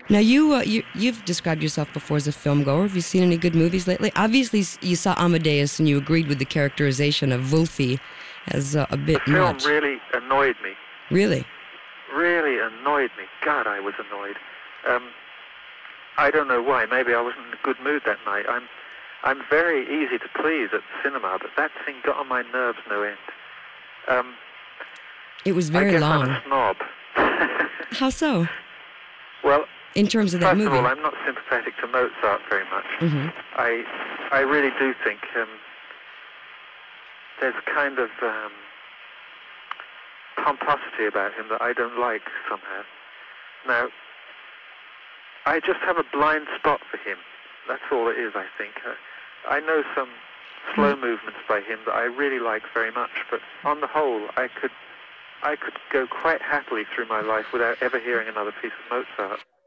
Now, you've described yourself before as a film goer. Have you seen any good movies lately? Obviously, you saw Amadeus and you agreed with the characterization of Wolfie as a bit The film much. really annoyed me. Really? Really annoyed me. God, I was annoyed. I don't know why. Maybe I wasn't in a good mood that night. I'm very easy to please at the cinema, but that thing got on my nerves no end. It was I very guess long. I'm a snob. How so? Well, In terms of that first movie? of all, I'm not sympathetic to Mozart very much. Mm-hmm. I really do think there's a kind of pomposity about him that I don't like somehow. Now, I just have a blind spot for him. That's all it is, I think. I know some slow movements by him that I really like very much, but on the whole, I could go quite happily through my life without ever hearing another piece of Mozart.